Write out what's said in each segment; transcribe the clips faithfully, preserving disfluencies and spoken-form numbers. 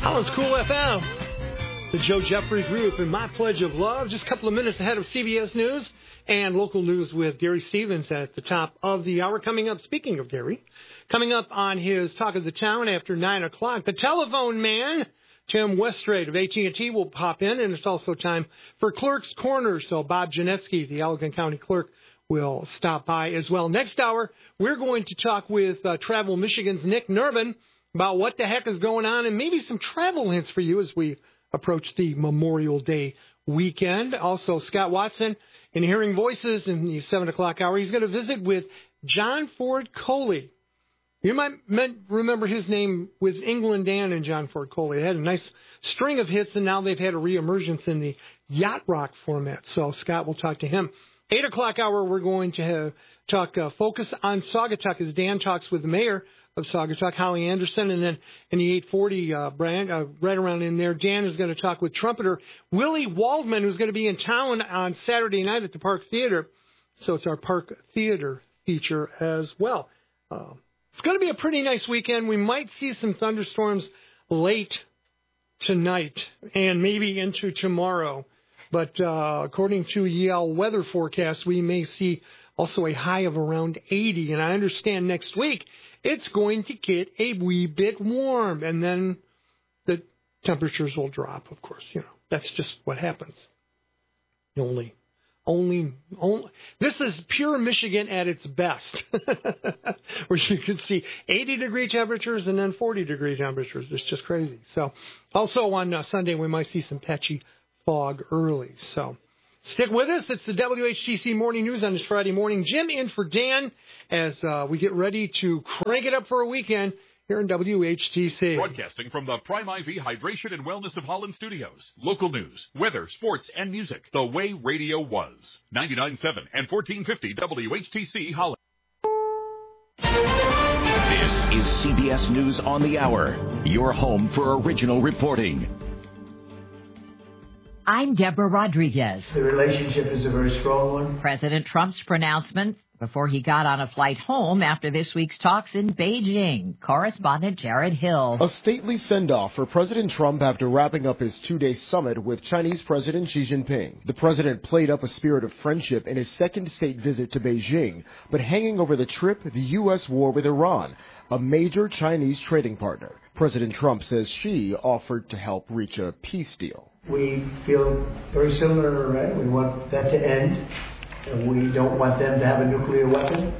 Holland's Cool F M, the Joe Jeffrey Group, and My Pledge of Love. Just a couple of minutes ahead of C B S News and local news with Gary Stevens at the top of the hour. Coming up, speaking of Gary, coming up on his Talk of the Town after nine o'clock, the telephone man, Tim Westrade of A T and T, will pop in, and it's also time for Clerk's Corner. So Bob Janetsky, the Allegan County Clerk, will stop by as well. Next hour, we're going to talk with uh, Travel Michigan's Nick Nervin about what the heck is going on and maybe some travel hints for you as we approach the Memorial Day weekend. Also, Scott Watson in Hearing Voices in the seven o'clock hour. He's going to visit with John Ford Coley. You might remember his name with England Dan and John Ford Coley. They had a nice string of hits, and now they've had a reemergence in the yacht rock format. So Scott will talk to him. eight o'clock hour, we're going to have, talk uh, focus on Saugatuck as Dan talks with the mayor of Saugatuck, Holly Anderson. And then in the eight forty, uh, Brian, uh, right around in there, Dan is going to talk with trumpeter Willie Waldman, who's going to be in town on Saturday night at the Park Theater. So it's our Park Theater feature as well. Uh, it's going to be a pretty nice weekend. We might see some thunderstorms late tonight and maybe into tomorrow. But uh, according to Yale weather forecast, we may see also a high of around eighty. And I understand next week it's going to get a wee bit warm. And then the temperatures will drop, of course. You know, that's just what happens. Only, only, only. This is pure Michigan at its best, where you can see eighty degree temperatures and then forty degree temperatures. It's just crazy. So also on uh, Sunday, we might see some patchy fog early. So stick with us. It's the W H T C Morning News on this Friday morning. Jim in for Dan as uh, we get ready to crank it up for a weekend here in W H T C. Broadcasting from the Prime I V Hydration and Wellness of Holland studios. Local news, weather, sports, and music. The way radio was. ninety-nine point seven and fourteen fifty W H T C Holland. This is C B S News on the Hour, your home for original reporting. I'm Deborah Rodriguez. The relationship is a very strong one. President Trump's pronouncement before he got on a flight home after this week's talks in Beijing. Correspondent Jared Hill. A stately send-off for President Trump after wrapping up his two-day summit with Chinese President Xi Jinping. The president played up a spirit of friendship in his second state visit to Beijing, but hanging over the trip, the U S war with Iran, a major Chinese trading partner. President Trump says Xi offered to help reach a peace deal. We feel very similar, right? We want that to end. We don't want them to have a nuclear weapon.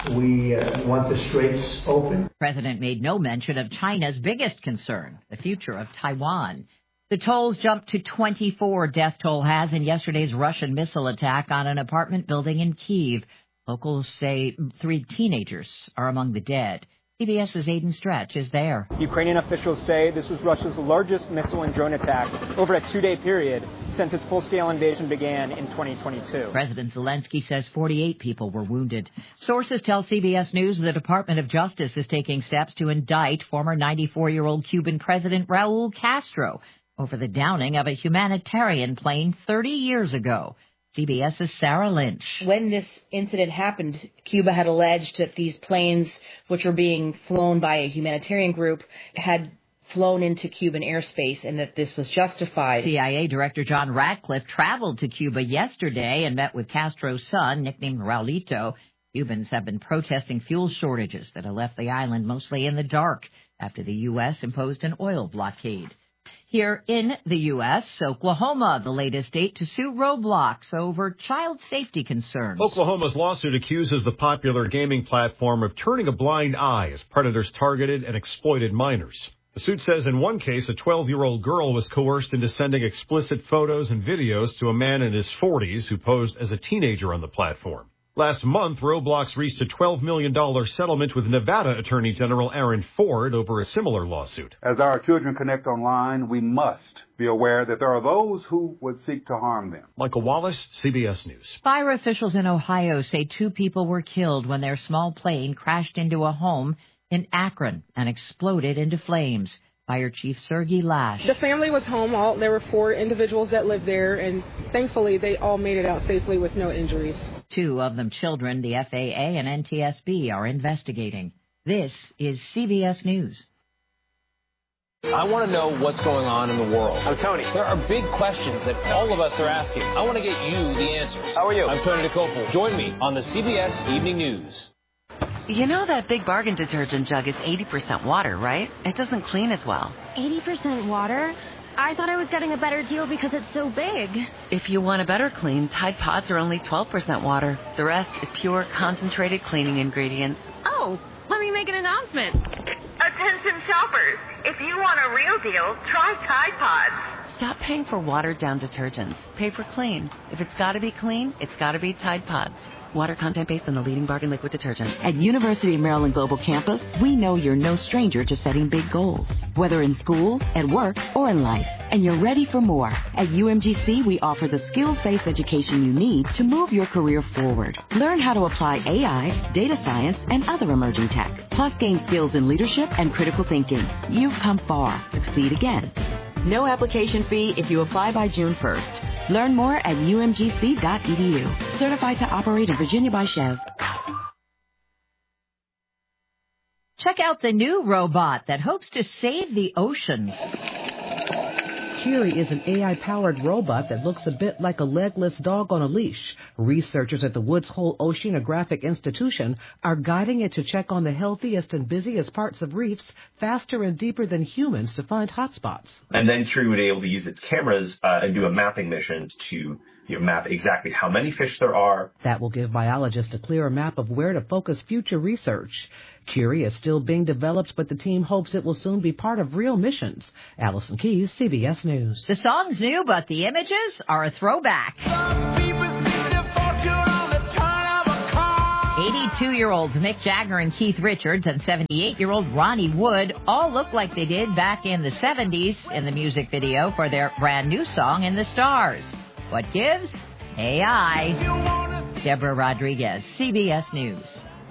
We uh, want the straits open. The president made no mention of China's biggest concern, the future of Taiwan. The tolls jumped to twenty-four, death toll has in yesterday's Russian missile attack on an apartment building in Kyiv. Locals say three teenagers are among the dead. CBS's Aiden Stretch is there. Ukrainian officials say this was Russia's largest missile and drone attack over a two-day period since its full-scale invasion began in twenty twenty-two. President Zelensky says forty-eight people were wounded. Sources tell C B S News the Department of Justice is taking steps to indict former ninety-four-year-old Cuban President Raul Castro over the downing of a humanitarian plane thirty years ago. CBS's Sarah Lynch. When this incident happened, Cuba had alleged that these planes, which were being flown by a humanitarian group, had flown into Cuban airspace and that this was justified. C I A Director John Ratcliffe traveled to Cuba yesterday and met with Castro's son, nicknamed Raulito. Cubans have been protesting fuel shortages that have left the island mostly in the dark after the U S imposed an oil blockade. Here in the U S, Oklahoma, the latest state to sue Roblox over child safety concerns. Oklahoma's lawsuit accuses the popular gaming platform of turning a blind eye as predators targeted and exploited minors. The suit says in one case, a twelve-year-old girl was coerced into sending explicit photos and videos to a man in his forties who posed as a teenager on the platform. Last month, Roblox reached a twelve million dollars settlement with Nevada Attorney General Aaron Ford over a similar lawsuit. As our children connect online, we must be aware that there are those who would seek to harm them. Michael Wallace, C B S News. Fire officials in Ohio say two people were killed when their small plane crashed into a home in Akron and exploded into flames. Fire Chief Sergey Lash. The family was home. All there were four individuals that lived there, and thankfully they all made it out safely with no injuries. Two of them children. The F A A and N T S B are investigating. This is C B S News. I want to know what's going on in the world. I'm Tony. There are big questions that all of us are asking. I want to get you the answers. How are you? I'm Tony DeCopel. Join me on the C B S Evening News. You know that Big Bargain detergent jug is eighty percent water, right? It doesn't clean as well. eighty percent water? I thought I was getting a better deal because it's so big. If you want a better clean, Tide Pods are only twelve percent water. The rest is pure, concentrated cleaning ingredients. Oh, let me make an announcement. Attention shoppers, if you want a real deal, try Tide Pods. Stop paying for watered-down detergents. Pay for clean. If it's got to be clean, it's got to be Tide Pods. Water content based on the leading bargain liquid detergent. At University of Maryland Global Campus, we know you're no stranger to setting big goals, whether in school, at work, or in life. And you're ready for more. At U M G C, we offer the skills-based education you need to move your career forward. Learn how to apply A I, data science, and other emerging tech. Plus gain skills in leadership and critical thinking. You've come far. Succeed again. No application fee if you apply by June first. Learn more at U M G C dot E D U. Certified to operate in Virginia by Chev. Check out the new robot that hopes to save the oceans. Curie is an A I-powered robot that looks a bit like a legless dog on a leash. Researchers at the Woods Hole Oceanographic Institution are guiding it to check on the healthiest and busiest parts of reefs faster and deeper than humans to find hotspots. And then Curie would be able to use its cameras uh, and do a mapping mission to you know, map exactly how many fish there are. That will give biologists a clearer map of where to focus future research. Curie is still being developed, but the team hopes it will soon be part of real missions. Allison Keyes, C B S News. The song's new, but the images are a throwback. eighty-two-year-old Mick Jagger and Keith Richards and seventy-eight-year-old Ronnie Wood all look like they did back in the seventies in the music video for their brand new song, In the Stars. What gives? A I. Deborah Rodriguez, C B S News.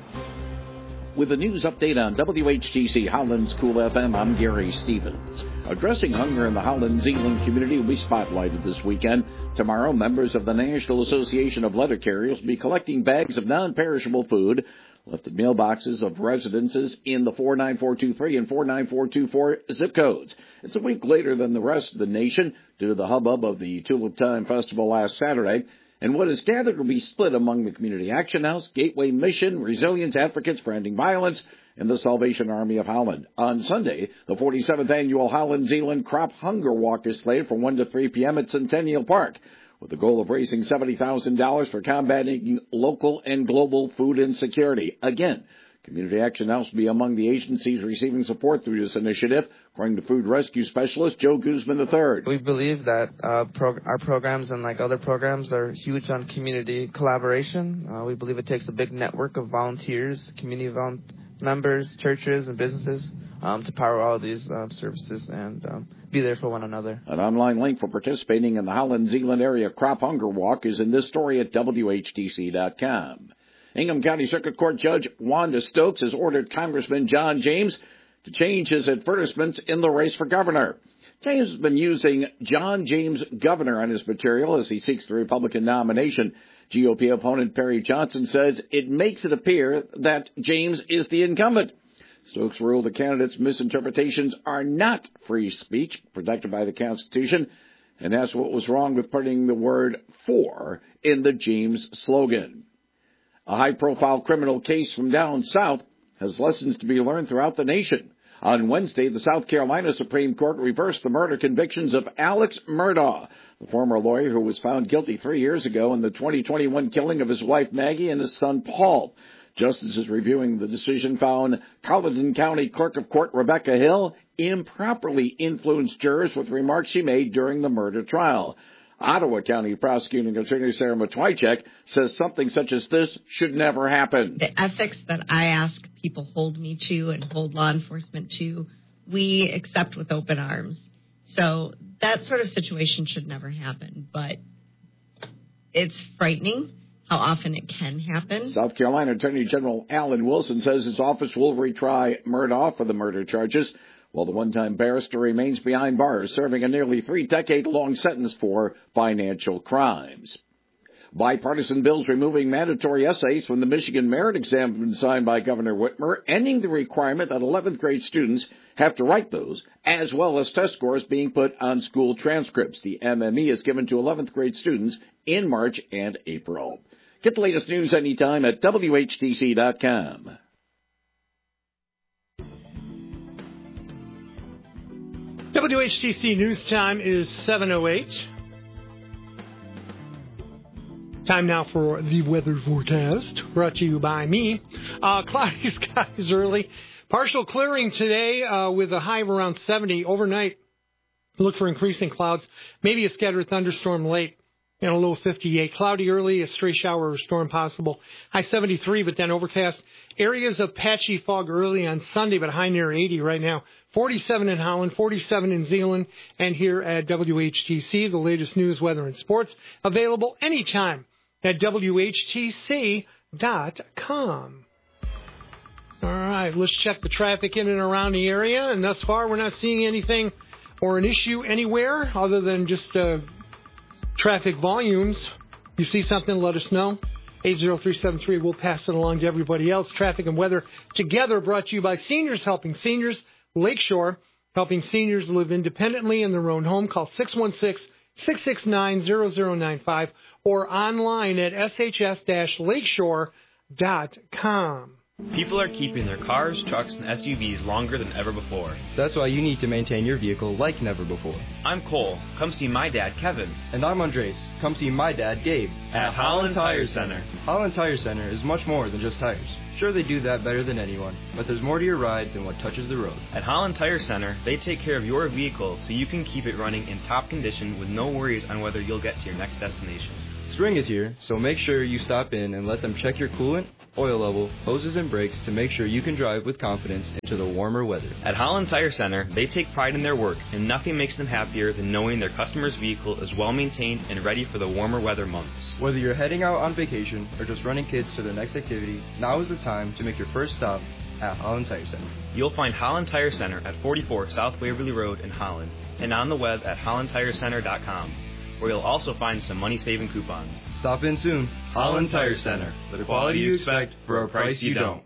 With a news update on W H T C Holland's Cool F M, I'm Gary Stevens. Addressing hunger in the Holland-Zeeland community will be spotlighted this weekend. Tomorrow, members of the National Association of Letter Carriers will be collecting bags of non-perishable food left at mailboxes of residences in the four nine four two three and four nine four two four zip codes. It's a week later than the rest of the nation due to the hubbub of the Tulip Time Festival last Saturday. And what is gathered will be split among the Community Action House, Gateway Mission, Resilience Advocates for Ending Violence, and the Salvation Army of Holland. On Sunday, the forty-seventh Annual Holland-Zeeland Crop Hunger Walk is slated from one to three p.m. at Centennial Park, with the goal of raising seventy thousand dollars for combating local and global food insecurity. Again, Community Action House will be among the agencies receiving support through this initiative, according to food rescue specialist Joe Guzman the third. We believe that uh, pro- our programs and like other programs are huge on community collaboration. Uh, we believe it takes a big network of volunteers, community vol- members, churches, and businesses um, to power all of these uh, services and um, be there for one another. An online link for participating in the Holland-Zeeland Area Crop Hunger Walk is in this story at W H T C dot com. Ingham County Circuit Court Judge Wanda Stokes has ordered Congressman John James to change his advertisements in the race for governor. James has been using John James Governor on his material as he seeks the Republican nomination. G O P opponent Perry Johnson says it makes it appear that James is the incumbent. Stokes ruled the candidate's misinterpretations are not free speech protected by the Constitution and asked what was wrong with putting the word for in the James slogan. A high-profile criminal case from down south has lessons to be learned throughout the nation. On Wednesday, the South Carolina Supreme Court reversed the murder convictions of Alex Murdaugh, the former lawyer who was found guilty three years ago in the twenty twenty-one killing of his wife Maggie and his son Paul. Justices reviewing the decision found Colleton County Clerk of Court Rebecca Hill improperly influenced jurors with remarks she made during the murder trial. Ottawa County Prosecuting Attorney Sarah Matwychek says something such as this should never happen. The ethics that I ask people hold me to and hold law enforcement to, we accept with open arms. So that sort of situation should never happen, but it's frightening how often it can happen. South Carolina Attorney General Alan Wilson says his office will retry Murdaugh for the murder charges, while the one-time barrister remains behind bars, serving a nearly three-decade-long sentence for financial crimes. Bipartisan bills removing mandatory essays from the Michigan merit exam have been signed by Governor Whitmer, ending the requirement that eleventh grade students have to write those, as well as test scores being put on school transcripts. The M M E is given to eleventh grade students in March and April. Get the latest news anytime at W H T C dot com. W H T C News Time is seven oh eight. Time now for the weather forecast, brought to you by me. Uh, cloudy skies early. Partial clearing today uh, with a high of around seventy. Overnight, look for increasing clouds. Maybe a scattered thunderstorm late and a low fifty-eight. Cloudy early, a stray shower or storm possible. High seventy-three, but then overcast. Areas of patchy fog early on Sunday, but high near eighty right now. forty-seven in Holland, forty-seven in Zeeland, and here at W H T C, the latest news, weather, and sports, available anytime at W H T C dot com. All right, let's check the traffic in and around the area, and thus far we're not seeing anything or an issue anywhere other than just uh, traffic volumes. You see something, let us know. eight zero three seven three, we'll pass it along to everybody else. Traffic and weather together brought to you by Seniors Helping Seniors. Lakeshore, helping seniors live independently in their own home. Call six one six, six six nine, zero zero nine five or online at s h s dash lakeshore dot com. People are keeping their cars, trucks, and S U Vs longer than ever before. That's why you need to maintain your vehicle like never before. I'm Cole. Come see my dad, Kevin. And I'm Andres. Come see my dad, Gabe. At, At Holland Tire Center. Holland Tire Center is much more than just tires. Sure, they do that better than anyone, but there's more to your ride than what touches the road. At Holland Tire Center, they take care of your vehicle so you can keep it running in top condition with no worries on whether you'll get to your next destination. Spring is here, so make sure you stop in and let them check your coolant, oil level, hoses, and brakes to make sure you can drive with confidence into the warmer weather. At Holland Tire Center, they take pride in their work, and nothing makes them happier than knowing their customer's vehicle is well maintained and ready for the warmer weather months. Whether you're heading out on vacation or just running kids to their next activity, now is the time to make your first stop at Holland Tire Center. You'll find Holland Tire Center at forty-four South Waverly Road in Holland and on the web at holland tire center dot com, where you'll also find some money-saving coupons. Stop in soon. Holland Tire Center. The quality you expect for a price you don't.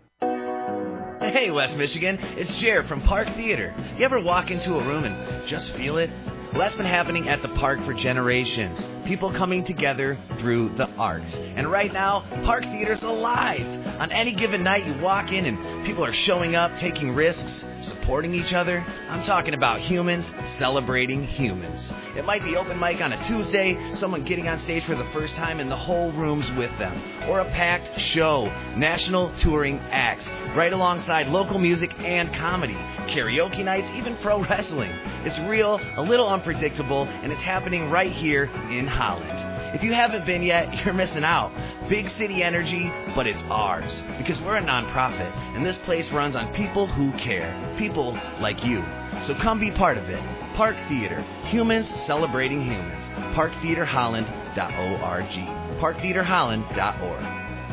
Hey, West Michigan. It's Jared from Park Theater. You ever walk into a room and just feel it? Well, that's been happening at the park for generations. People coming together through the arts. And right now, Park Theater's alive. On any given night, you walk in and people are showing up, taking risks, supporting each other. I'm talking about humans celebrating humans. It might be open mic on a Tuesday, someone getting on stage for the first time and the whole room's with them. Or a packed show, national touring acts, right alongside local music and comedy, karaoke nights, even pro wrestling. It's real, a little unpredictable, and it's happening right here in Holland. If you haven't been yet, you're missing out. Big city energy, but it's ours. Because we're a nonprofit, and this place runs on people who care. People like you. So come be part of it. Park Theater. Humans celebrating humans. park theater holland dot org. park theater holland dot org.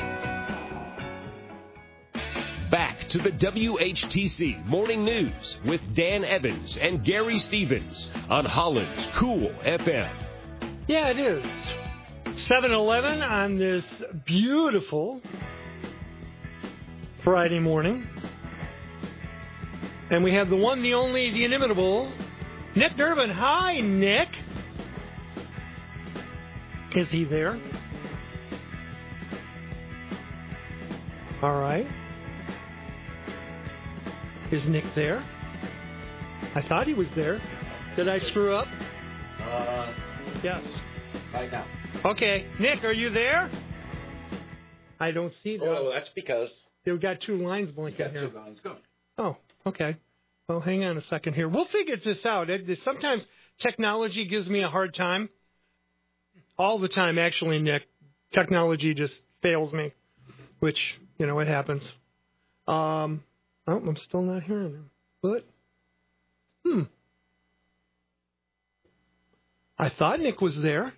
Back to the W H T C Morning News with Dan Evans and Gary Stevens on Holland's Cool F M. Yeah, it is. seven eleven on this beautiful Friday morning. And we have the one, the only, the inimitable, Nick Durbin. Hi, Nick. Is he there? All right. Is Nick there? I thought he was there. Did I screw up? Uh, yes. Right now. Okay. Nick, are you there? I don't see that. Oh, that's because... We've got two lines blinking got here. two lines going. Oh, okay. Well, hang on a second here. We'll figure this out. It, it, sometimes technology gives me a hard time. All the time, actually, Nick. Technology just fails me, which, you know, it happens. Um... Oh, I'm still not hearing him. But, hmm. I thought Nick was there.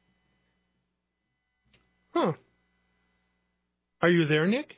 Huh. Are you there, Nick?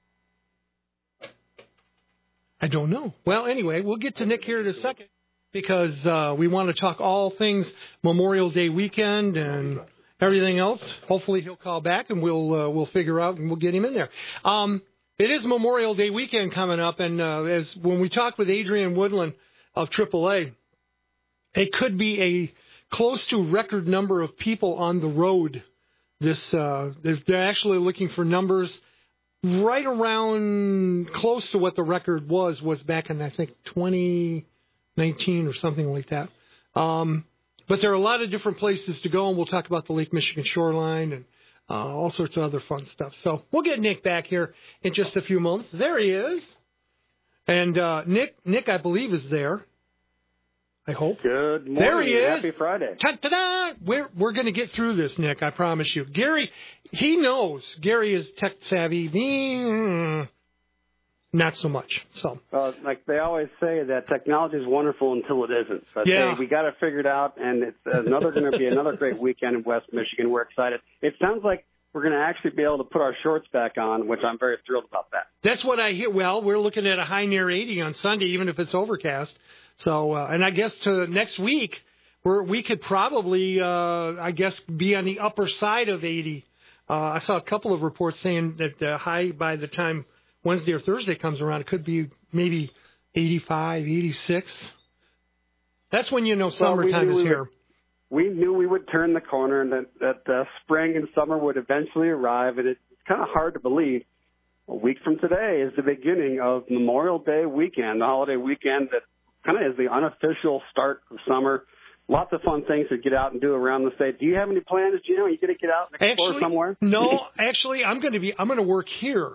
I don't know. Well, anyway, we'll get to Nick here in a second because uh, we want to talk all things Memorial Day weekend and everything else, hopefully he'll call back and we'll uh, we'll figure out and we'll get him in there. Um, it is Memorial Day weekend coming up, and uh, as when we talked with Adrian Woodland of triple A, it could be a close to record number of people on the road. This uh, they're actually looking for numbers right around close to what the record was was back in I think twenty nineteen or something like that. Um, but there are a lot of different places to go, and we'll talk about the Lake Michigan shoreline and uh, all sorts of other fun stuff. So we'll get Nick back here in just a few moments. There he is, and uh, Nick, Nick, I believe is there. I hope. Good morning. There he is. Happy Friday. Ta-da! We're we're going to get through this, Nick. I promise you. Gary, he knows. Gary is tech savvy. Me, mm, not so much. So, uh, like they always say, that technology is wonderful until it isn't. But yeah. hey, we got to figure it out, and it's another going to be another great weekend in West Michigan. We're excited. It sounds like we're going to actually be able to put our shorts back on, which I'm very thrilled about that. That's what I hear. Well, we're looking at a high near eighty on Sunday, even if it's overcast. So, uh, and I guess to next week, we're, we could probably, uh, I guess, be on the upper side of eighty. Uh, I saw a couple of reports saying that the high by the time Wednesday or Thursday comes around, it could be maybe eighty-five, eighty-six. That's when you know summertime well, we is here. Would, we knew we would turn the corner and that, that uh, spring and summer would eventually arrive, and it's kind of hard to believe. A week from today is the beginning of Memorial Day weekend, the holiday weekend that kind of is the unofficial start of summer. Lots of fun things to get out and do around the state. Do you have any plans, Gino? Are you going to get out and explore actually, somewhere? No, actually, I'm going to be. I'm going to work here.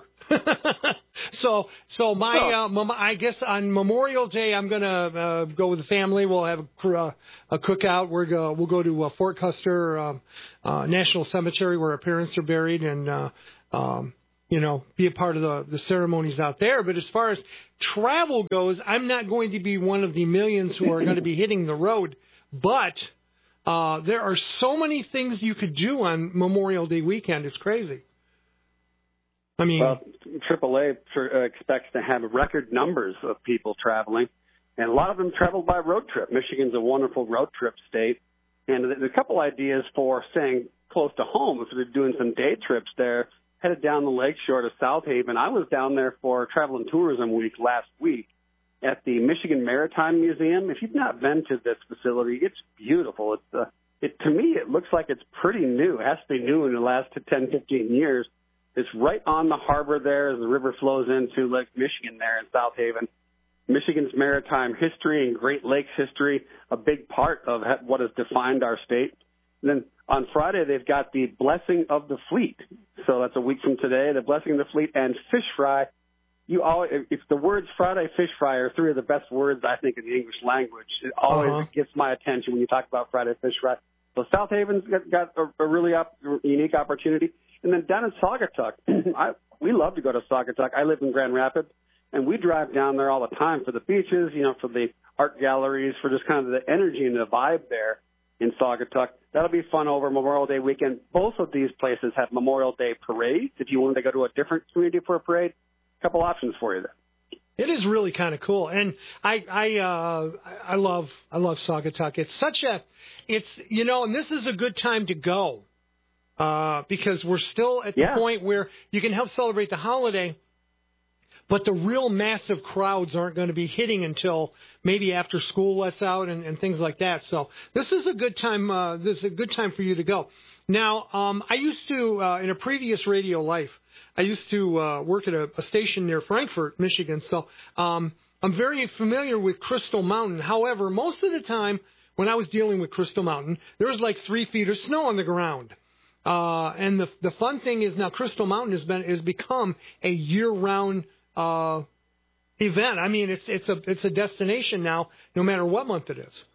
so, so my, oh. uh, mom, I guess on Memorial Day, I'm going to uh, go with the family. We'll have a, uh, a cookout. We're go, we'll go to uh, Fort Custer um, uh, National Cemetery where our parents are buried, and uh, um, you know, be a part of the, the ceremonies out there. But as far as travel goes, I'm not going to be one of the millions who are going to be hitting the road. But uh, there are so many things you could do on Memorial Day weekend. It's crazy. I mean, well, triple A expects to have record numbers of people traveling, and a lot of them travel by road trip. Michigan's a wonderful road trip state, and there's a couple ideas for staying close to home if they're doing some day trips there. Headed down the lakeshore to South Haven. I was down there for Travel and Tourism Week last week at the Michigan Maritime Museum. If you've not been to this facility, it's beautiful. It's uh, it to me, it looks like it's pretty new. It has to be new in the last ten, fifteen years. It's right on the harbor there as the river flows into Lake Michigan there in South Haven. Michigan's maritime history and Great Lakes history, a big part of what has defined our state. And then on Friday, they've got the Blessing of the Fleet. So that's a week from today, the Blessing of the Fleet and Fish Fry. You always, if the words Friday, Fish Fry are three of the best words, I think, in the English language. It always uh-huh. gets my attention when you talk about Friday, Fish Fry. So South Haven's got, got a, a really op, unique opportunity. And then down in Saugatuck, I, we love to go to Saugatuck. I live in Grand Rapids, and we drive down there all the time for the beaches, you know, for the art galleries, for just kind of the energy and the vibe there in Saugatuck. That'll be fun over Memorial Day weekend. Both of these places have Memorial Day parades. If you wanted to go to a different community for a parade, a couple options for you there. It is really kind of cool, and I I uh, I love I love Saugatuck. It's such a it's you know, and this is a good time to go uh, because we're still at the yeah. point where you can help celebrate the holiday, but the real massive crowds aren't going to be hitting until maybe after school lets out and, and things like that. So this is a good time. Uh, this is a good time for you to go. Now, um, I used to uh, in a previous radio life. I used to uh, work at a, a station near Frankfort, Michigan, so um, I'm very familiar with Crystal Mountain. However, most of the time when I was dealing with Crystal Mountain, there was like three feet of snow on the ground. Uh, and the the fun thing is now Crystal Mountain has been has become a year-round uh, event. I mean, it's it's a it's a destination now, no matter what month it is.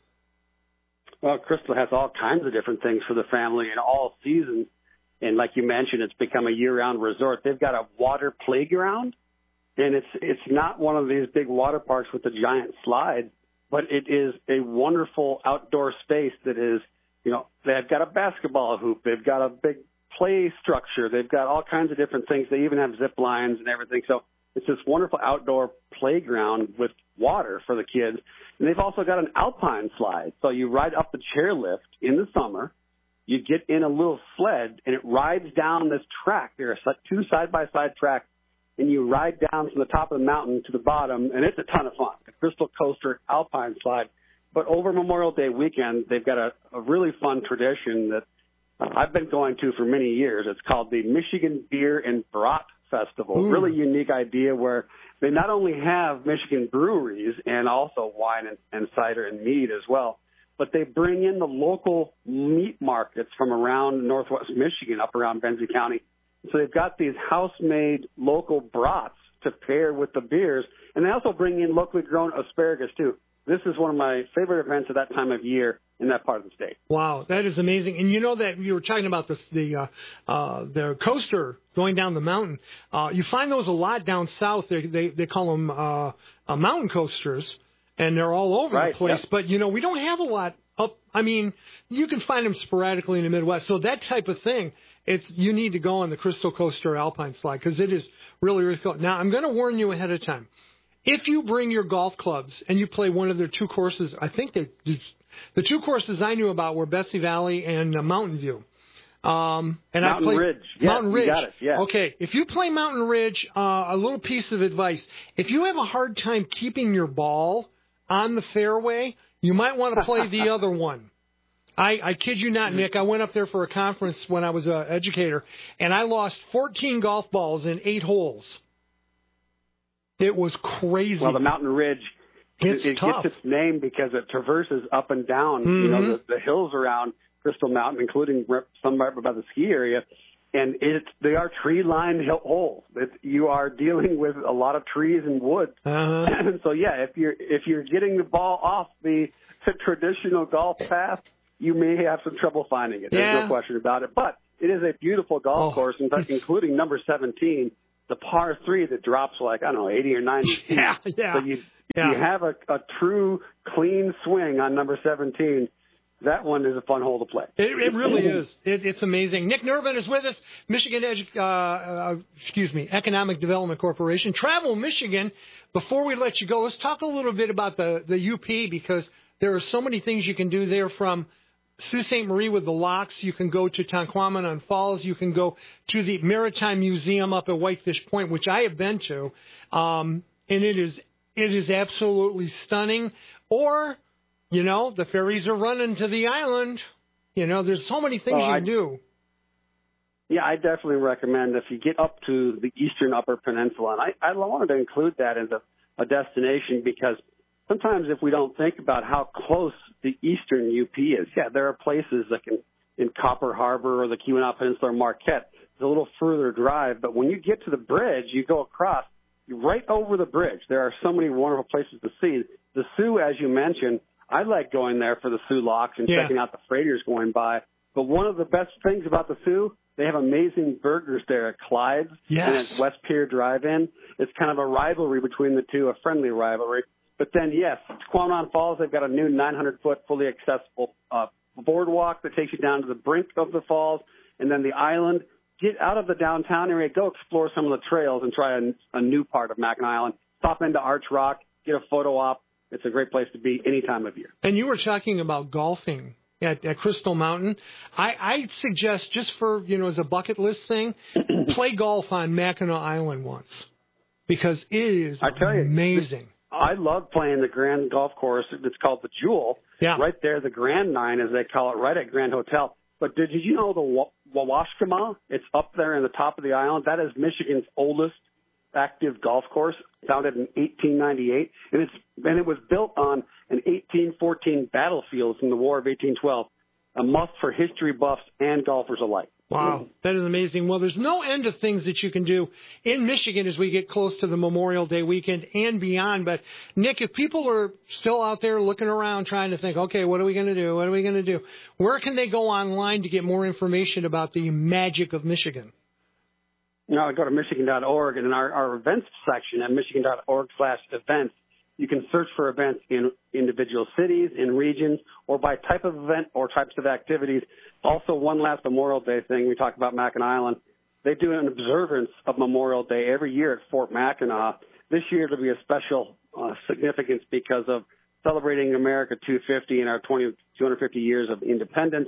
Well, Crystal has all kinds of different things for the family in all seasons. And like you mentioned, it's become a year-round resort. They've got a water playground, and it's it's not one of these big water parks with the giant slides, but it is a wonderful outdoor space that is, you know, they've got a basketball hoop. They've got a big play structure. They've got all kinds of different things. They even have zip lines and everything. So it's this wonderful outdoor playground with water for the kids. And they've also got an alpine slide. So you ride up the chairlift in the summer. You get in a little sled, and it rides down this track. There are two side-by-side tracks, and you ride down from the top of the mountain to the bottom, and it's a ton of fun. The Crystal Coaster Alpine Slide. But over Memorial Day weekend, they've got a, a really fun tradition that I've been going to for many years. It's called the Michigan Beer and Brat Festival. Ooh. Really unique idea where they not only have Michigan breweries and also wine and, and cider and mead as well, but they bring in the local meat markets from around northwest Michigan, up around Benzie County. So they've got these house-made local brats to pair with the beers, and they also bring in locally grown asparagus, too. This is one of my favorite events at that time of year in that part of the state. Wow, that is amazing. And you know that you were talking about this, the uh, uh, the coaster going down the mountain. Uh, you find those a lot down south. They they, they call them uh, uh, mountain coasters, and they're all over right, the place. Yep. But, you know, we don't have a lot up. I mean, you can find them sporadically in the Midwest. So that type of thing, it's you need to go on the Crystal Coaster Alpine Slide because it is really, really cool. Now, I'm going to warn you ahead of time. If you bring your golf clubs and you play one of their two courses, I think they, the two courses I knew about were Bessie Valley and uh, Mountain View. Um, and Mountain I played Ridge. Yeah, Mountain Ridge. You got it. Yeah. Okay, if you play Mountain Ridge, uh, a little piece of advice: if you have a hard time keeping your ball on the fairway, you might want to play the other one. I, I kid you not, Nick. I went up there for a conference when I was an educator, and I lost fourteen golf balls in eight holes. It was crazy. Well, the Mountain Ridge, it's it, it tough. gets its name because it traverses up and down, Mm-hmm. you know, the, the hills around Crystal Mountain, including some right by the ski area. And it's, they are tree-lined hill holes. It's, you are dealing with a lot of trees and woods. Uh-huh. And so, yeah, if you're if you're getting the ball off the traditional golf path, you may have some trouble finding it. There's Yeah. no question about it. But it is a beautiful golf Oh, course, in fact, including number seventeen. The par three that drops like, I don't know, eighty or ninety feet. Yeah, yeah. So you, yeah. you have a, a true clean swing on number seventeen. That one is a fun hole to play. It, it really is. It, it's amazing. Nick Nervin is with us, Michigan Edu- uh, uh, excuse me, Economic Development Corporation, Travel Michigan. Before we let you go, let's talk a little bit about the, the U P because there are so many things you can do there from Sault Ste. Marie with the locks. You can go to Tonquamenon Falls. You can go to the Maritime Museum up at Whitefish Point, which I have been to, um, and it is it is absolutely stunning. Or, you know, the ferries are running to the island. You know, there's so many things Well, you I, can do. Yeah, I definitely recommend if you get up to the eastern Upper Peninsula, and I, I wanted to include that as a, a destination because sometimes if we don't think about how close the eastern U P is, yeah, there are places that can, in Copper Harbor or the Keweenaw Peninsula or Marquette, it's a little further drive. But when you get to the bridge, you go across, right over the bridge. There are so many wonderful places to see. The Soo, as you mentioned, I like going there for the Soo locks and Yeah. checking out the freighters going by. But one of the best things about the Soo, they have amazing burgers there at Clyde's Yes. and at West Pier Drive-In. It's kind of a rivalry between the two, a friendly rivalry. But then, yes, Tonquamenon Falls, they've got a new nine hundred foot fully accessible uh, boardwalk that takes you down to the brink of the falls. And then the island, get out of the downtown area, go explore some of the trails and try a, a new part of Mackinac Island. Stop into Arch Rock, get a photo op. It's a great place to be any time of year. And you were talking about golfing at, at Crystal Mountain. I, I suggest just for, you know, as a bucket list thing, play golf on Mackinac Island once because it is I tell you, amazing. I love playing the Grand Golf Course. It's called the Jewel. Yeah. Right there, the Grand Nine, as they call it, right at Grand Hotel. But did you know the Wa- Wawashkama? It's up there in the top of the island. That is Michigan's oldest active golf course, founded in eighteen ninety-eight, and it's and it was built on an eighteen fourteen battlefield from the War of eighteen twelve. A must for history buffs and golfers alike. Wow, that is amazing. Well, there's no end of things that you can do in Michigan as we get close to the Memorial Day weekend and beyond. But, Nick, if people are still out there looking around trying to think, okay, what are we going to do? What are we going to do? Where can they go online to get more information about the magic of Michigan? Now, go to Michigan dot org, and in our, our events section at Michigan dot org slash events, you can search for events in individual cities, in regions, or by type of event or types of activities. Also, one last Memorial Day thing. We talked about Mackinac Island. They do an observance of Memorial Day every year at Fort Mackinac. This year, it'll be a special uh, significance because of celebrating America two hundred fifty and our two hundred fifty years of independence.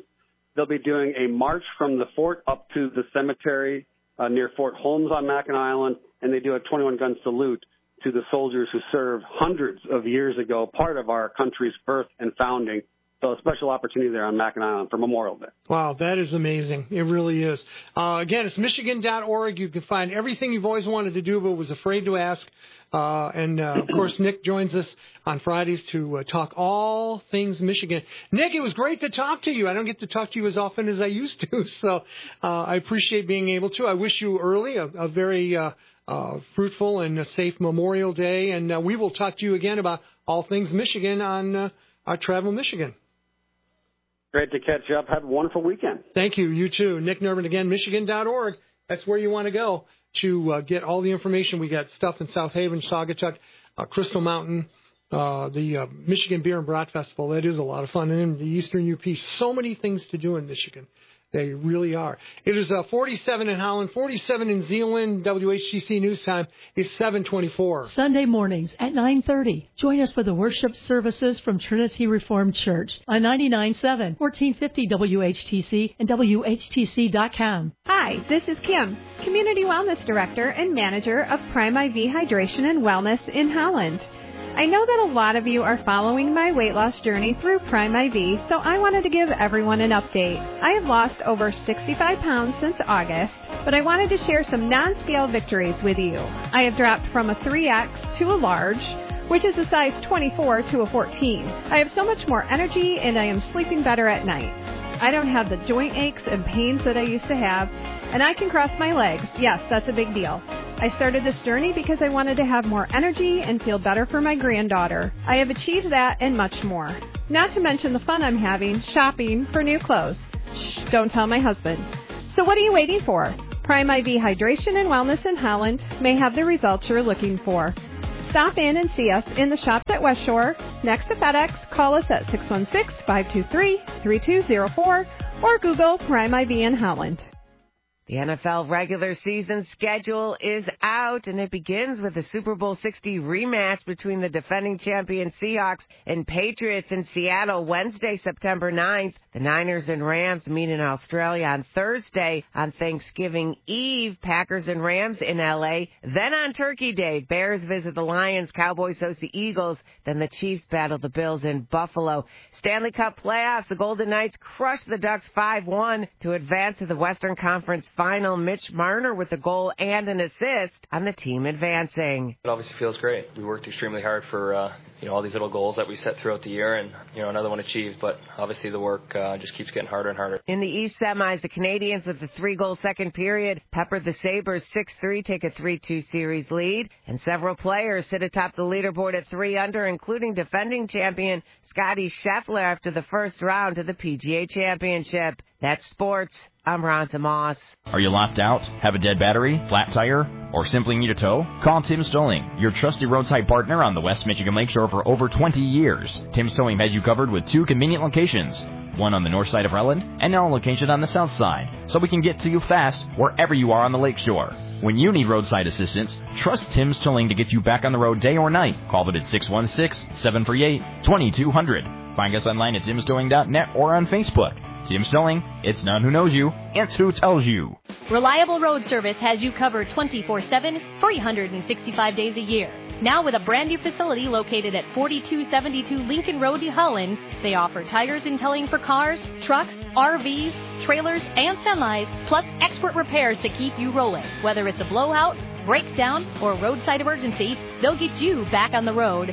they'll be doing a march from the fort up to the cemetery uh, near Fort Holmes on Mackinac Island, and they do a twenty-one gun salute to the soldiers who served hundreds of years ago, part of our country's birth and founding. So a special opportunity there on Mackinac Island for Memorial Day. Wow, that is amazing. It really is. Uh, again, it's Michigan dot org. You can find everything you've always wanted to do but was afraid to ask. Uh, and, uh, of course, Nick joins us on Fridays to uh, talk all things Michigan. Nick, it was great to talk to you. I don't get to talk to you as often as I used to, so uh, I appreciate being able to. I wish you early a, a very uh, uh, fruitful and a safe Memorial Day, and uh, we will talk to you again about all things Michigan on uh, our Travel Michigan. Great to catch up. Have a wonderful weekend. Thank you. You too. Nick Nerman again, Michigan dot org. That's where you want to go to uh, get all the information. We got stuff in South Haven, Saugatuck, uh, Crystal Mountain, uh, the uh, Michigan Beer and Brat Festival. That is a lot of fun. And in the Eastern U P, so many things to do in Michigan. They really are. It is uh, forty-seven in Holland, forty-seven in Zeeland. W H T C News Time is seven twenty-four. Sunday mornings at nine thirty. Join us for the worship services from Trinity Reformed Church on ninety-nine point seven, fourteen fifty W H T C and W H T C dot com. Hi, this is Kim, Community Wellness Director and Manager of Prime I V Hydration and Wellness in Holland. I know that a lot of you are following my weight loss journey through Prime I V, so I wanted to give everyone an update. I have lost over sixty-five pounds since August, but I wanted to share some non-scale victories with you. I have dropped from a three X to a large, which is a size twenty-four to a fourteen. I have so much more energy and I am sleeping better at night. I don't have the joint aches and pains that I used to have, and I can cross my legs. Yes, that's a big deal. I started this journey because I wanted to have more energy and feel better for my granddaughter. I have achieved that and much more. Not to mention the fun I'm having shopping for new clothes. Shh, don't tell my husband. So what are you waiting for? Prime I V Hydration and Wellness in Holland may have the results you're looking for. Stop in and see us in the shop at West Shore, next to FedEx. Call us at six one six, five two three, three two zero four or Google Prime I V in Holland. The N F L regular season schedule is out, and it begins with the Super Bowl sixty rematch between the defending champion Seahawks and Patriots in Seattle Wednesday, September ninth. The Niners and Rams meet in Australia on Thursday. On Thanksgiving Eve, Packers and Rams in L A. Then on Turkey Day, Bears visit the Lions, Cowboys host the Eagles. Then the Chiefs battle the Bills in Buffalo. Stanley Cup playoffs, the Golden Knights crushed the Ducks five one to advance to the Western Conference Final. Mitch Marner with a goal and an assist on the team advancing. It obviously feels great. We worked extremely hard for uh, you know all these little goals that we set throughout the year, and you know another one achieved. But obviously the work uh, just keeps getting harder and harder. In the East semis, the Canadians with the three-goal second period peppered the Sabres six three, take a three two series lead, and several players sit atop the leaderboard at three under, including defending champion Scotty Scheffler after the first round of the P G A Championship. That's sports. I'm Ron Tomas. Are you locked out? Have a dead battery? Flat tire? Or simply need a tow? Call Tim's Towing, your trusted roadside partner on the West Michigan Lakeshore for over twenty years. Tim's Towing has you covered with two convenient locations, one on the north side of Relland and now a location on the south side, so we can get to you fast wherever you are on the lakeshore. When you need roadside assistance, trust Tim's Towing to get you back on the road day or night. Call them at six one six, seven three eight, two two zero zero. Find us online at tims towing dot net or on Facebook. Tim's Towing, it's not who knows you, it's who tells you. Reliable Road Service has you covered twenty-four seven, three hundred sixty-five days a year. Now with a brand new facility located at forty-two seventy-two Lincoln Road, Holland, they offer tires and towing for cars, trucks, R Vs, trailers, and semis, plus expert repairs to keep you rolling. Whether it's a blowout, breakdown, or roadside emergency, they'll get you back on the road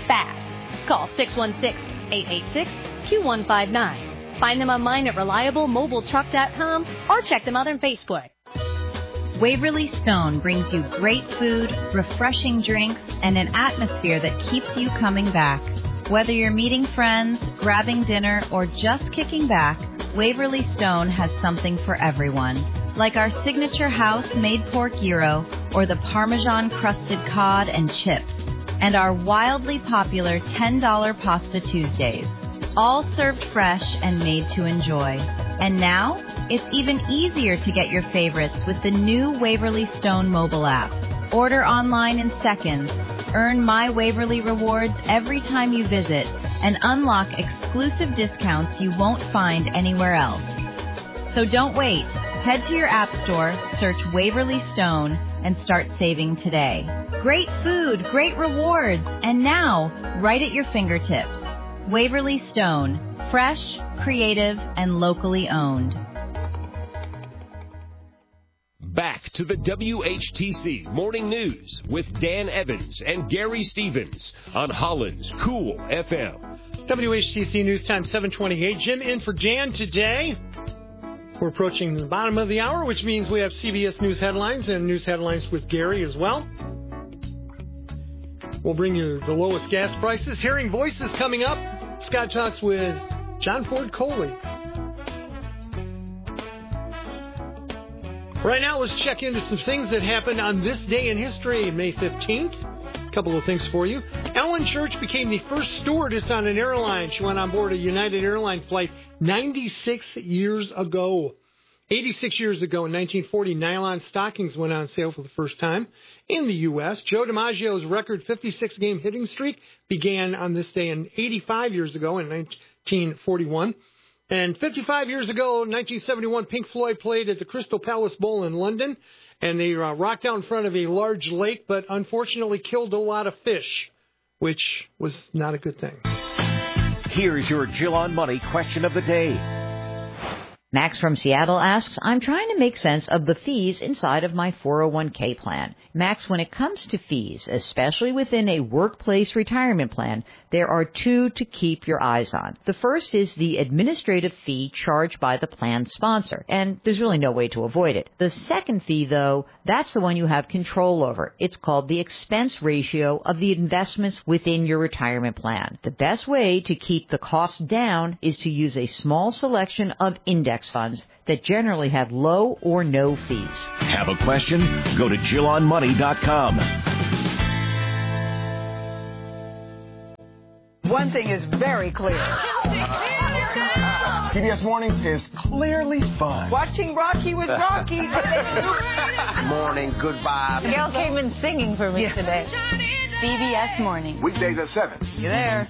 fast. Call six one six, eight eight six, two one five nine. Find them online at reliable mobile truck dot com or check them out on Facebook. Waverly Stone brings you great food, refreshing drinks, and an atmosphere that keeps you coming back. Whether you're meeting friends, grabbing dinner, or just kicking back, Waverly Stone has something for everyone. Like our signature house-made pork gyro or the Parmesan-crusted cod and chips, and our wildly popular ten dollar Pasta Tuesdays. All served fresh and made to enjoy. And now, it's even easier to get your favorites with the new Waverly Stone mobile app. Order online in seconds, earn My Waverly rewards every time you visit, and unlock exclusive discounts you won't find anywhere else. So don't wait. Head to your app store, search Waverly Stone, and start saving today. Great food, great rewards, and now, right at your fingertips. Waverly Stone, fresh, creative, and locally owned. Back to the W H T C Morning News with Dan Evans and Gary Stevens on Holland's Cool F M. W H T C News Time seven twenty-eight. Jim in for Jan today. We're approaching the bottom of the hour, which means we have C B S News headlines and news headlines with Gary as well. We'll bring you the lowest gas prices. Hearing Voices coming up. Scott talks with John Ford Coley. Right now, let's check into some things that happened on this day in history, May fifteenth. A couple of things for you. Ellen Church became the first stewardess on an airline. She went on board a United Airlines flight ninety-six years ago. eighty-six years ago, in nineteen forty, nylon stockings went on sale for the first time in the U S Joe DiMaggio's record fifty-six game hitting streak began on this day in eighty-five years ago, in nineteen forty-one. And fifty-five years ago, in nineteen seventy-one, Pink Floyd played at the Crystal Palace Bowl in London, and they uh, rocked out in front of a large lake, but unfortunately killed a lot of fish, which was not a good thing. Here's your Jill on Money question of the day. Max from Seattle asks, I'm trying to make sense of the fees inside of my four oh one k plan. Max, when it comes to fees, especially within a workplace retirement plan, there are two to keep your eyes on. The first is the administrative fee charged by the plan sponsor, and there's really no way to avoid it. The second fee, though, that's the one you have control over. It's called the expense ratio of the investments within your retirement plan. The best way to keep the costs down is to use a small selection of index funds that generally have low or no fees. Have a question? Go to Jill on Money dot com. One thing is very clear. C B S Mornings is clearly fun. Watching Rocky with Rocky. Morning, good vibe. Gail came in singing for me yeah. today. C B S Morning. Weekdays at seven. See you there.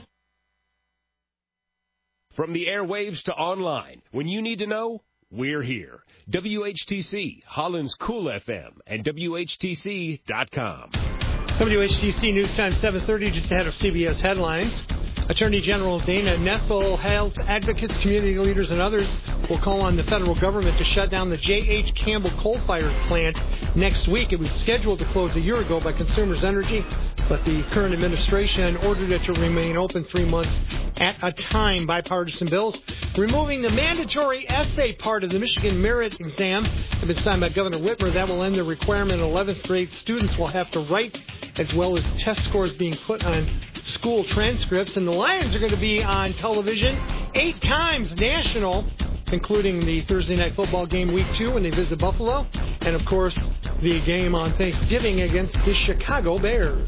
From the airwaves to online, when you need to know, we're here. W H T C, Holland's Cool F M, and W H T C dot com. W H T C News Time seven thirty, just ahead of C B S headlines. Attorney General Dana Nessel, health advocates, community leaders, and others will call on the federal government to shut down the J H. Campbell coal-fired plant next week. It was scheduled to close a year ago by Consumers Energy, but the current administration ordered it to remain open three months at a time. Bipartisan bills removing the mandatory essay part of the Michigan merit exam have been signed by Governor Whitmer. That will end the requirement eleventh grade students will have to write, as well as test scores being put on school transcripts. And the Lions are going to be on television eight times national, including the Thursday night football game week two when they visit Buffalo, and of course the game on Thanksgiving against the Chicago Bears.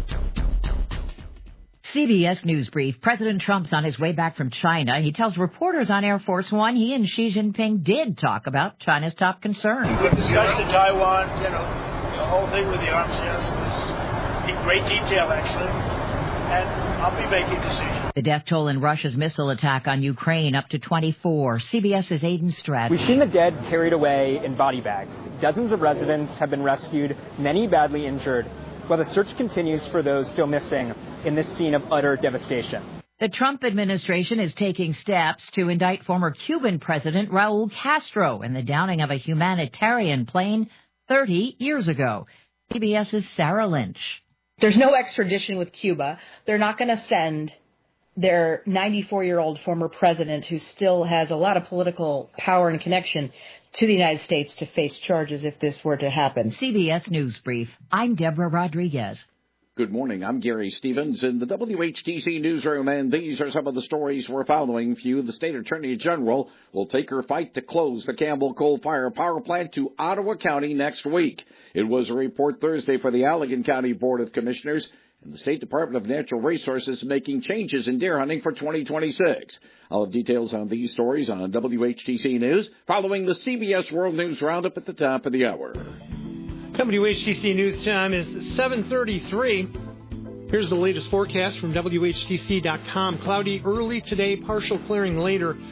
C B S News Brief. President Trump's on his way back from China. He tells reporters on Air Force One he and Xi Jinping did talk about China's top concern. We've discussed the Taiwan, you know, the whole thing with the arms, yes, was in great detail, actually. And I'll be making decisions. The death toll in Russia's missile attack on Ukraine up to twenty-four. CBS's Aidan Stratton. We've seen the dead carried away in body bags. Dozens of residents have been rescued, many badly injured, while the search continues for those still missing in this scene of utter devastation. The Trump administration is taking steps to indict former Cuban President Raul Castro in the downing of a humanitarian plane thirty years ago. CBS's Sarah Lynch. There's no extradition with Cuba. They're not going to send their ninety-four-year-old former president, who still has a lot of political power and connection, to the United States to face charges if this were to happen. C B S News Brief. I'm Deborah Rodriguez. Good morning. I'm Gary Stevens in the W H T C newsroom, and these are some of the stories we're following for you. The state attorney general will take her fight to close the Campbell coal-fired power plant to Ottawa County next week. It was a report Thursday for the Allegan County Board of Commissioners, and the State Department of Natural Resources is making changes in deer hunting for twenty twenty-six. I'll have details on these stories on W H T C News following the C B S World News Roundup at the top of the hour. W H T C News Time is seven thirty-three. Here's the latest forecast from W H T C dot com. Cloudy early today, partial clearing later.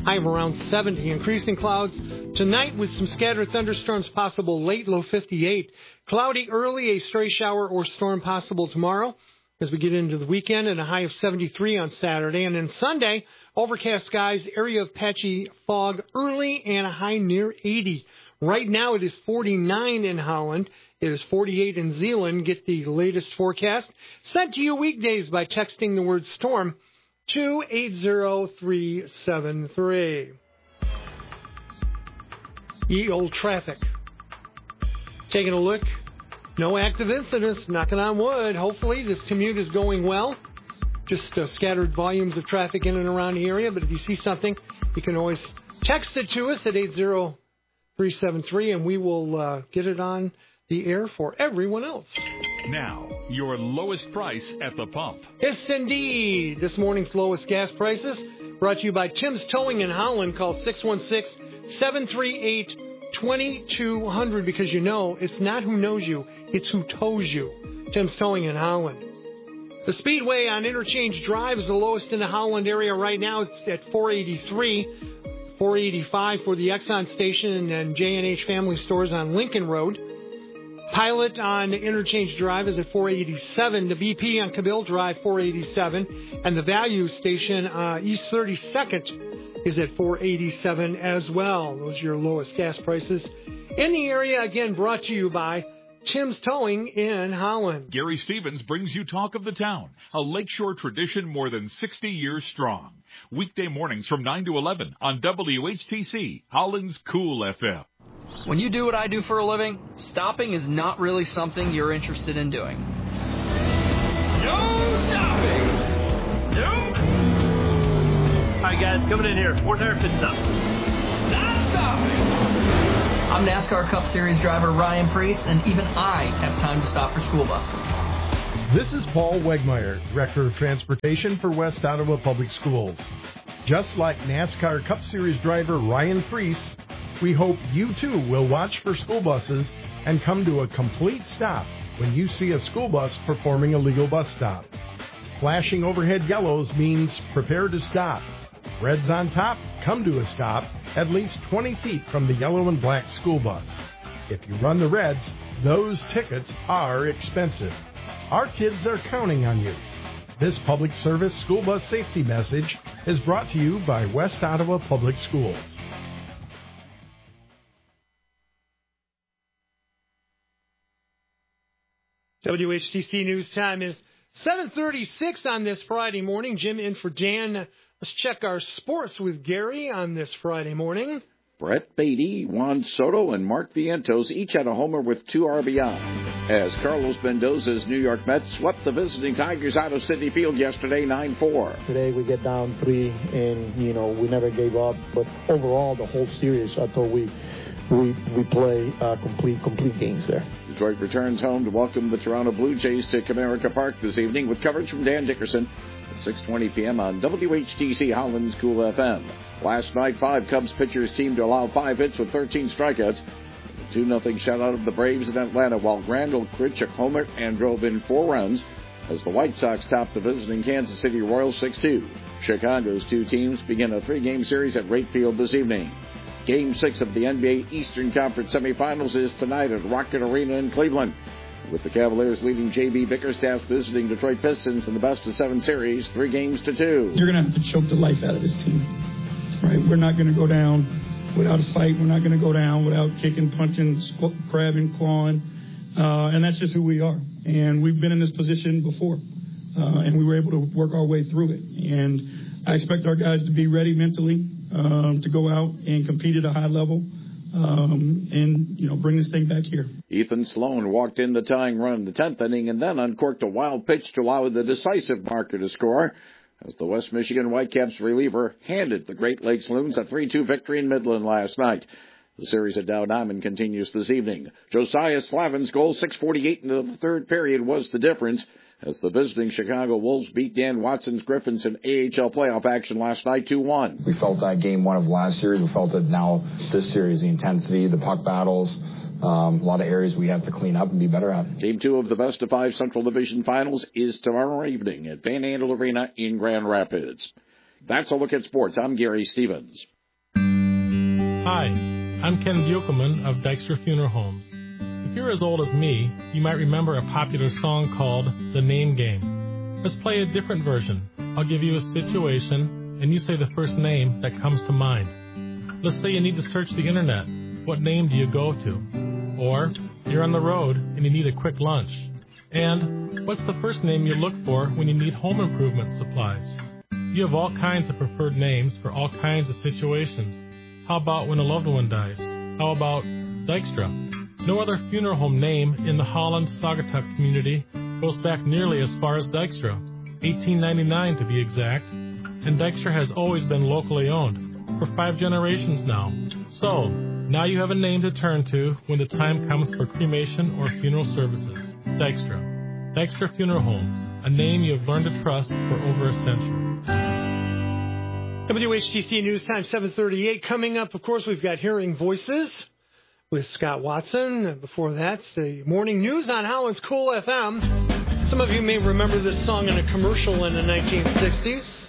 high of around seventy. Increasing clouds tonight with some scattered thunderstorms possible late, low fifty-eight. Cloudy early, a stray shower or storm possible tomorrow as we get into the weekend, and a high of seventy-three on Saturday. And then Sunday, overcast skies, area of patchy fog early, and a high near eighty. Right now it is forty-nine in Holland. It is forty-eight in Zeeland. Get the latest forecast sent to you weekdays by texting the word storm to eight zero three seven three. Ye old traffic. Taking a look. No active incidents, knocking on wood. Hopefully this commute is going well. Just uh, scattered volumes of traffic in and around the area. But if you see something, you can always text it to us at eight zero three seven three, and we will uh, get it on the air for everyone else. Now, your lowest price at the pump. Yes, indeed. This morning's lowest gas prices brought to you by Tim's Towing in Holland. Call six one six, seven three eight, two two zero zero because you know it's not who knows you, it's who tows you. Tim's Towing in Holland. The Speedway on Interchange Drive is the lowest in the Holland area right now. It's at four eighty-three. four eighty-five for the Exxon station and J and H Family Stores on Lincoln Road. Pilot on Interchange Drive is at four eighty-seven. The B P on Cabell Drive, four eighty-seven. And the Value Station, uh, East thirty-second, is at four eighty-seven as well. Those are your lowest gas prices in the area. Again, brought to you by Tim's Towing in Holland. Gary Stevens brings you Talk of the Town, a lakeshore tradition more than sixty years strong. Weekday mornings from nine to eleven on W H T C, Holland's Cool F M. When you do what I do for a living, stopping is not really something you're interested in doing. No stopping! Nope! Alright guys, coming in here. Fourth hour pit stop. Not stopping! I'm NASCAR Cup Series driver Ryan Preece, and even I have time to stop for school buses. This is Paul Wegmeyer, Director of Transportation for West Ottawa Public Schools. Just like NASCAR Cup Series driver Ryan Preece, we hope you too will watch for school buses and come to a complete stop when you see a school bus performing a legal bus stop. Flashing overhead yellows means prepare to stop. Reds on top, come to a stop at least twenty feet from the yellow and black school bus. If you run the reds, those tickets are expensive. Our kids are counting on you. This public service school bus safety message is brought to you by West Ottawa Public Schools. W H T C News Time is seven thirty-six on this Friday morning. Jim in for Dan. Let's check our sports with Gary on this Friday morning. Brett Beatty, Juan Soto, and Mark Vientos each had a homer with two R B I, as Carlos Mendoza's New York Mets swept the visiting Tigers out of Citi Field yesterday nine four. Today we get down three, and, you know, we never gave up. But overall, the whole series, I thought we we we play uh, complete complete games there. Detroit returns home to welcome the Toronto Blue Jays to Comerica Park this evening with coverage from Dan Dickerson at six twenty p.m. on W H T C Holland's Cool F M. Last night, five Cubs pitchers teamed to allow five hits with thirteen strikeouts. A two nothing shutout of the Braves in Atlanta, while Randall Critch homered and drove in four runs as the White Sox topped the visiting Kansas City Royals six two. Chicago's two teams begin a three-game series at Wright Field this evening. Game six of the N B A Eastern Conference semifinals is tonight at Rocket Arena in Cleveland, with the Cavaliers leading J B Bickerstaff visiting Detroit Pistons in the best of seven series, three games to two. You're going to have to choke the life out of this team, right? We're not going to go down without a fight. We're not going to go down without kicking, punching, grabbing, clawing, uh, and that's just who we are. And we've been in this position before, uh, and we were able to work our way through it. And I expect our guys to be ready mentally, Um, to go out and compete at a high level um, and, you know, bring this thing back here. Ethan Sloan walked in the tying run in the tenth inning and then uncorked a wild pitch to allow the decisive marker to score as the West Michigan Whitecaps reliever handed the Great Lakes Loons a three two victory in Midland last night. The series at Dow Diamond continues this evening. Josiah Slavin's goal, six forty-eight into the third period, was the difference as the visiting Chicago Wolves beat Dan Watson's Griffins in A H L playoff action last night two one. We felt that game one of last series. We felt it now this series, the intensity, the puck battles, um, a lot of areas we have to clean up and be better at. Game two of the best of five Central Division Finals is tomorrow evening at Van Andel Arena in Grand Rapids. That's a look at sports. I'm Gary Stevens. Hi, I'm Ken Buchelman of Dykstra Funeral Homes. If you're as old as me, you might remember a popular song called The Name Game. Let's play a different version. I'll give you a situation, and you say the first name that comes to mind. Let's say you need to search the internet. What name do you go to? Or you're on the road and you need a quick lunch. And what's the first name you look for when you need home improvement supplies? You have all kinds of preferred names for all kinds of situations. How about when a loved one dies? How about Dykstra? No other funeral home name in the Holland-Saugatuck community goes back nearly as far as Dykstra, eighteen ninety-nine to be exact, and Dykstra has always been locally owned, for five generations now. So, now you have a name to turn to when the time comes for cremation or funeral services. Dykstra. Dykstra Funeral Homes, a name you have learned to trust for over a century. W H T C News Time seven thirty-eight. Coming up, of course, we've got Hearing Voices with Scott Watson. Before that, the morning news on Howland's Cool F M. Some of you may remember this song in a commercial in the nineteen sixties.